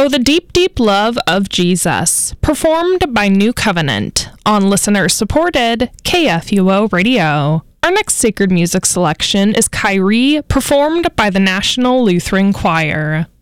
Oh, the Deep, Deep Love of Jesus, performed by New Covenant on listener-supported KFUO Radio. Our next sacred music selection is Kyrie, performed by the National Lutheran Choir.